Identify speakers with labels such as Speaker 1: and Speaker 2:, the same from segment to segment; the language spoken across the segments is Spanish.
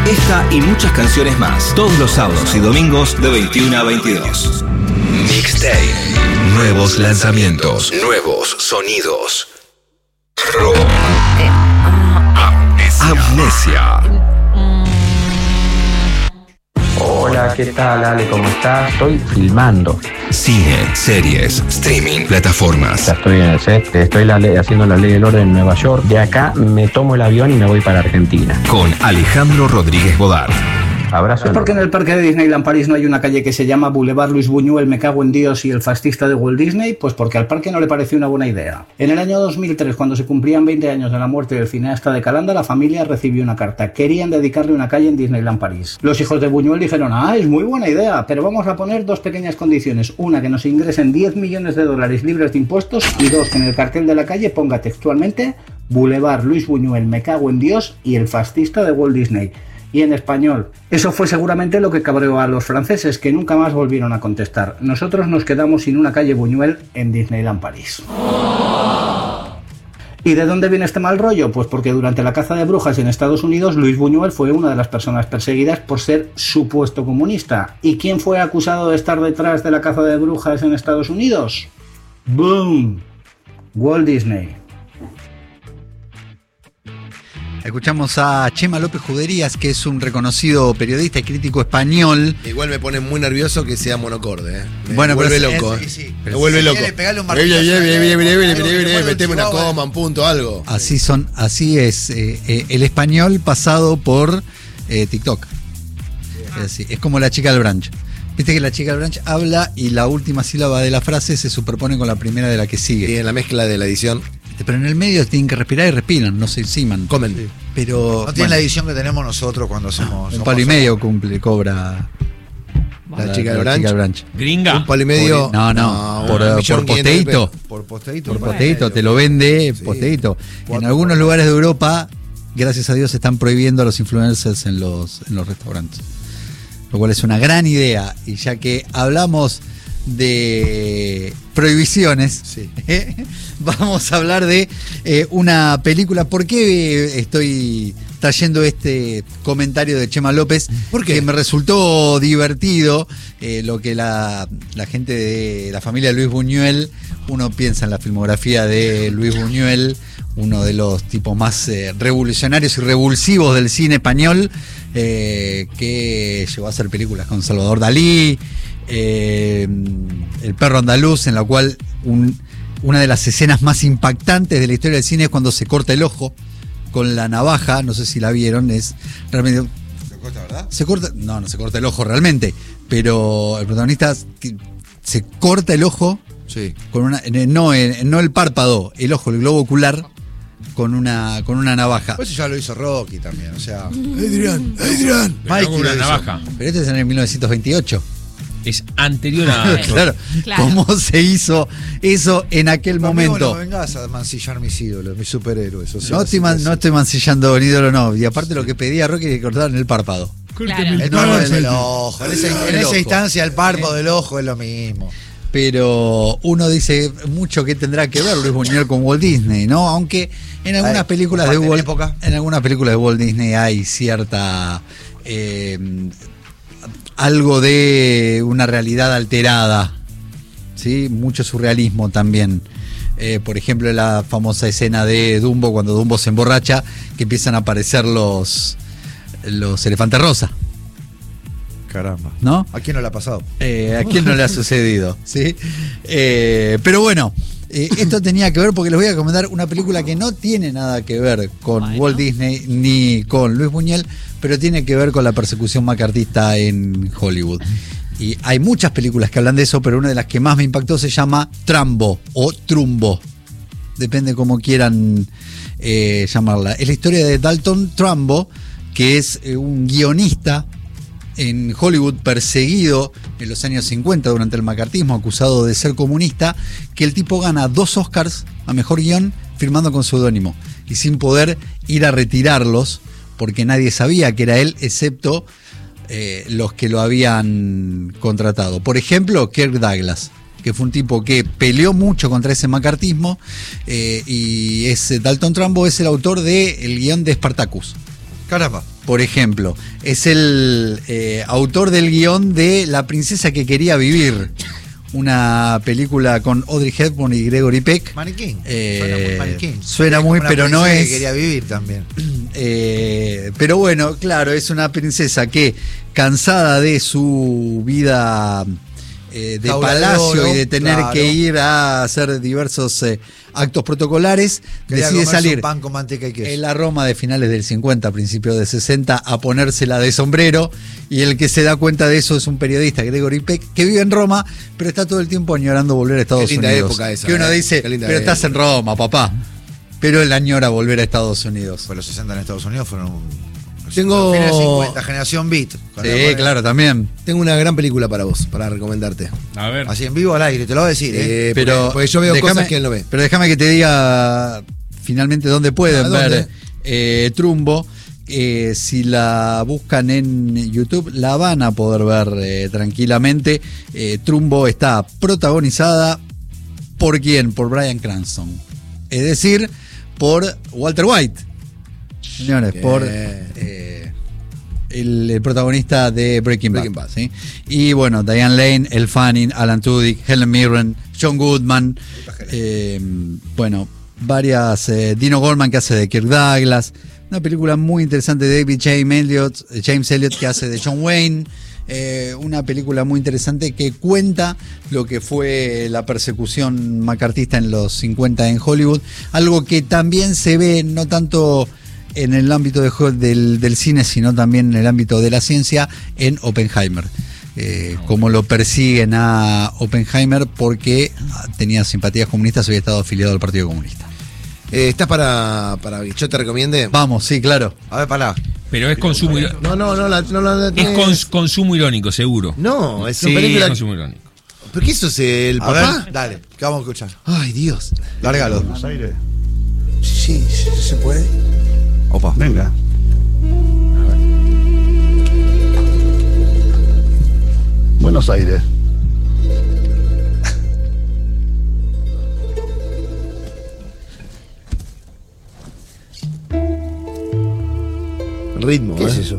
Speaker 1: Esta y muchas canciones más, todos los sábados y domingos de 21 a 22. Mixtape. Nuevos lanzamientos, nuevos sonidos. Amnesia.
Speaker 2: Hola, ¿qué tal, Ale? ¿Cómo estás? Estoy filmando.
Speaker 1: Cine, series, streaming, plataformas.
Speaker 2: Ya estoy en el set, haciendo la ley del orden en Nueva York. De acá me tomo el avión y me voy para Argentina.
Speaker 1: Con Alejandro Rodríguez Bodart.
Speaker 2: Abrazo.
Speaker 3: ¿Por qué en el parque de Disneyland París no hay una calle que se llama Boulevard Luis Buñuel, me cago en Dios y el fascista de Walt Disney? Pues porque al parque no le pareció una buena idea. En el año 2003, cuando se cumplían 20 años de la muerte del cineasta de Calanda, la familia recibió una carta. Querían dedicarle una calle en Disneyland París. Los hijos de Buñuel dijeron, es muy buena idea, pero vamos a poner dos pequeñas condiciones. Una, que nos ingresen 10 millones de dólares libres de impuestos, y dos, que en el cartel de la calle ponga textualmente Boulevard Luis Buñuel, me cago en Dios y el fascista de Walt Disney. Y en español. Eso fue seguramente lo que cabreó a los franceses, que nunca más volvieron a contestar. Nosotros nos quedamos sin una calle Buñuel en Disneyland París. ¿Y de dónde viene este mal rollo? Pues porque durante la caza de brujas en Estados Unidos, Luis Buñuel fue una de las personas perseguidas por ser supuesto comunista. ¿Y quién fue acusado de estar detrás de la caza de brujas en Estados Unidos? ¡Boom! Walt Disney.
Speaker 4: Escuchamos a Chema López Juderías, que es un reconocido periodista y crítico español.
Speaker 5: Igual me pone muy nervioso que sea monocorde, Me
Speaker 4: bueno,
Speaker 5: vuelve
Speaker 4: pero
Speaker 5: loco. Me vuelve loco. Meteme una coma, un punto, algo.
Speaker 4: Así es el español pasado por TikTok. Es como la chica del brunch. Viste que la chica del brunch habla y la última sílaba de la frase se superpone con la primera de la que sigue.
Speaker 5: Y en la mezcla de la edición.
Speaker 4: Pero en el medio tienen que respirar y respiran, no se enciman.
Speaker 5: Comen.
Speaker 4: Sí. Pero
Speaker 6: no tienen la edición que tenemos nosotros cuando hacemos.
Speaker 4: Un palo y medio cobra
Speaker 5: la chica del brunch.
Speaker 7: Gringa.
Speaker 5: Un palo y medio.
Speaker 4: Por posteíto.
Speaker 6: Por posteíto.
Speaker 4: Por posteíto, te lo vende posteíto. En algunos lugares de Europa, gracias a Dios, están prohibiendo a los influencers en los restaurantes. Lo cual es una gran idea. Y ya que hablamos de prohibiciones, vamos a hablar de una película. ¿Por qué estoy trayendo este comentario de Chema López? Porque me resultó divertido lo que la gente de la familia de Luis Buñuel, uno piensa en la filmografía de Luis Buñuel, uno de los tipos más revolucionarios y revulsivos del cine español, que llegó a hacer películas con Salvador Dalí, El perro andaluz, en la cual una de las escenas más impactantes de la historia del cine es cuando se corta el ojo con la navaja. No sé si la vieron, es realmente.
Speaker 6: ¿Se corta, verdad?
Speaker 4: No se corta el ojo realmente, pero el protagonista se corta el ojo, con una, no el párpado, el ojo, el globo ocular, con una navaja.
Speaker 6: Pues eso ya lo hizo Rocky también, o sea.
Speaker 5: Adrián.
Speaker 7: Mike con una navaja.
Speaker 4: Pero este es en el 1928.
Speaker 7: Es anterior a.
Speaker 4: Claro. ¿Cómo se hizo eso en aquel momento?
Speaker 6: No vengas a mancillar mis ídolos, mis superhéroes. O sea,
Speaker 4: no estoy mancillando un ídolo, no. Y aparte lo que pedía Rocky es que cortaran el párpado.
Speaker 6: Claro. El párpado del ojo. En esa instancia el párpado del ojo es lo mismo.
Speaker 4: Pero uno dice mucho que tendrá que ver Luis Buñuel con Walt Disney, ¿no? Aunque en algunas películas de Walt Disney hay cierta algo de una realidad alterada, ¿sí? Mucho surrealismo también. Por ejemplo, la famosa escena de Dumbo, cuando Dumbo se emborracha, que empiezan a aparecer los elefantes rosa.
Speaker 6: Caramba.
Speaker 4: ¿No?
Speaker 6: ¿A quién no le ha pasado?
Speaker 4: ¿A quién no le ha sucedido? ¿Sí? Pero bueno, esto tenía que ver porque les voy a comentar una película que no tiene nada que ver con Walt Disney ni con Luis Buñuel, pero tiene que ver con la persecución macartista en Hollywood. Y hay muchas películas que hablan de eso, pero una de las que más me impactó se llama Trambo o Trumbo. Depende cómo quieran llamarla. Es la historia de Dalton Trumbo, que es un guionista en Hollywood perseguido en los años 50 durante el macartismo, acusado de ser comunista, que el tipo gana 2 Oscars a mejor guión firmando con seudónimo y sin poder ir a retirarlos porque nadie sabía que era él excepto los que lo habían contratado. Por ejemplo, Kirk Douglas, que fue un tipo que peleó mucho contra ese macartismo, y Dalton Trumbo es el autor del guión de Spartacus.
Speaker 6: Caramba.
Speaker 4: por ejemplo, es el autor del guión de La princesa que quería vivir, una película con Audrey Hepburn y Gregory Peck.
Speaker 6: Maniquín.
Speaker 4: Suena muy, pero no es.
Speaker 6: Que quería vivir también.
Speaker 4: Pero bueno, claro, es una princesa que, cansada de su vida de palacio y de tener que ir a hacer diversos actos protocolares, decide salir
Speaker 6: pan con manteca y queso.
Speaker 4: en la Roma de finales del 50, principios de 60, a ponérsela de sombrero, y el que se da cuenta de eso es un periodista, Gregory Peck, que vive en Roma, pero está todo el tiempo añorando volver a Estados
Speaker 5: Qué linda
Speaker 4: Unidos.
Speaker 5: época esa,
Speaker 4: que uno dice, pero estás en Roma, papá. Pero él añora volver a Estados Unidos.
Speaker 6: Pues los 60 en Estados Unidos fueron
Speaker 5: Tengo...
Speaker 6: fines de 50, generación beat.
Speaker 4: Sí, claro, también.
Speaker 5: Tengo una gran película para vos, para recomendarte.
Speaker 7: A ver.
Speaker 6: Así en vivo al aire, te lo voy a decir,
Speaker 4: Pero
Speaker 5: porque yo veo cosas que él no ve.
Speaker 4: Pero déjame que te diga finalmente dónde pueden ver Trumbo. Si la buscan en YouTube, la van a poder ver tranquilamente. Trumbo está protagonizada ¿por quién? Por Bryan Cranston. Es decir, por Walter White. Señores, por el protagonista de Breaking Bad. ¿Sí? Y bueno, Diane Lane, Elle Fanning, Alan Tudyk, Helen Mirren, John Goodman, bueno, varias, Dino Goldman, que hace de Kirk Douglas. Una película muy interesante de David James Elliott, que hace de John Wayne. Una película muy interesante que cuenta lo que fue la persecución macartista en los 50 en Hollywood. Algo que también se ve no tanto en el ámbito del cine, sino también en el ámbito de la ciencia, en Oppenheimer. Como lo persiguen a Oppenheimer porque tenía simpatías comunistas, había estado afiliado al Partido Comunista.
Speaker 5: ¿Estás para que yo te recomiende?
Speaker 4: Vamos, sí, claro.
Speaker 6: A ver, pará.
Speaker 7: Pero es consumo irónico.
Speaker 5: No.
Speaker 7: Es consumo irónico, seguro.
Speaker 5: No, es
Speaker 7: Sí,
Speaker 5: una película.
Speaker 7: es consumo irónico.
Speaker 5: ¿Pero qué eso es el
Speaker 6: A
Speaker 5: papá?
Speaker 6: ver, dale, ¿qué vamos a escuchar?
Speaker 5: Ay, Dios.
Speaker 6: Lárgalo.
Speaker 8: Buenos Aires. Sí, se puede.
Speaker 6: Opa.
Speaker 8: Venga. Buenos Aires.
Speaker 5: Ritmo,
Speaker 8: ¿Qué es eso?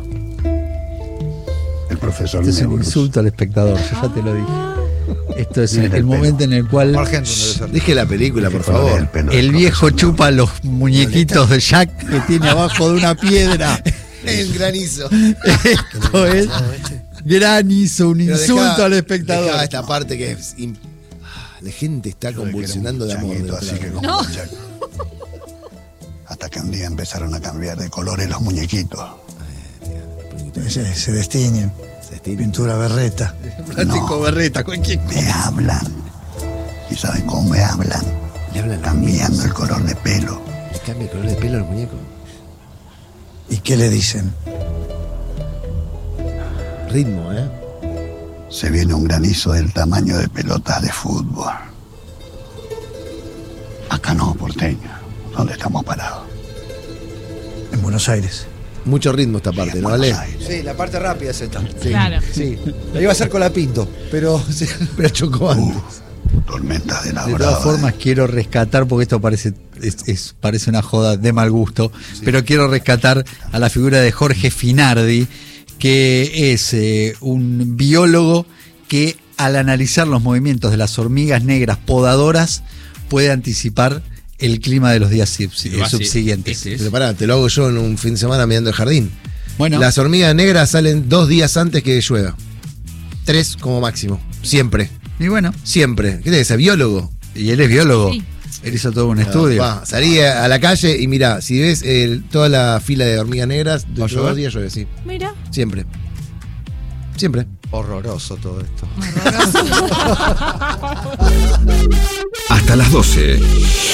Speaker 8: El profesor
Speaker 4: Este es un
Speaker 8: Neurus.
Speaker 4: insulto al espectador, yo ya te lo dije. Esto es el momento en el cual
Speaker 5: Deje la película, por favor.
Speaker 4: el viejo chupa los muñequitos de Jack que tiene abajo de una piedra.
Speaker 5: El granizo.
Speaker 4: Esto es granizo, un
Speaker 5: Pero
Speaker 4: insulto
Speaker 5: dejá-
Speaker 4: al espectador.
Speaker 5: dejá esta parte que es. La gente está convulsionando de amor. del otro
Speaker 8: Así que
Speaker 5: lado.
Speaker 8: como Jack. Hasta que un día empezaron a cambiar de colores los muñequitos. Se destiñen. Pintura berreta.
Speaker 4: Plástico berreta, cualquier cosa.
Speaker 8: Me hablan. ¿Y saben cómo me hablan?
Speaker 5: Le hablan
Speaker 8: Cambiando el color de pelo.
Speaker 5: ¿Le cambia el color de pelo a los muñecos?
Speaker 8: ¿Y qué le dicen?
Speaker 5: Ritmo, ¿eh?
Speaker 8: Se viene un granizo del tamaño de pelotas de fútbol. Acá no, porteño. ¿Dónde estamos parados? En Buenos Aires.
Speaker 5: Mucho ritmo esta parte, ¿no vale?
Speaker 6: Sí, la parte rápida es esta. Sí.
Speaker 9: Claro.
Speaker 6: Sí. La iba a hacer con la Pinto, pero
Speaker 5: Pero chocó antes.
Speaker 8: Tormentas de la
Speaker 4: De todas formas, quiero rescatar, porque esto parece una joda de mal gusto, pero quiero rescatar a la figura de Jorge Finardi, que es un biólogo que, al analizar los movimientos de las hormigas negras podadoras, puede anticipar el clima de los días subsiguientes.
Speaker 5: Pero pará, te lo hago yo en un fin de semana mirando el jardín.
Speaker 4: Bueno,
Speaker 5: Las hormigas negras salen 2 días antes que llueva. 3 como máximo. Siempre.
Speaker 4: y bueno,
Speaker 5: Siempre. ¿Qué tiene que ser? Biólogo.
Speaker 4: y él es biólogo.
Speaker 9: Sí.
Speaker 4: Él hizo todo un estudio.
Speaker 5: Va, salí a la calle y mirá, si ves toda la fila de hormigas negras,
Speaker 6: ¿Va a
Speaker 5: de
Speaker 6: llover?
Speaker 5: 2 días llueve, sí.
Speaker 9: Mira.
Speaker 5: Siempre. Siempre.
Speaker 6: horroroso todo esto.
Speaker 1: Hasta las 12.